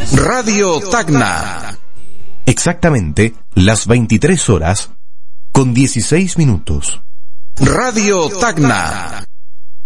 Radio Tacna. Exactamente las 23 horas con 16 minutos. Radio Tacna.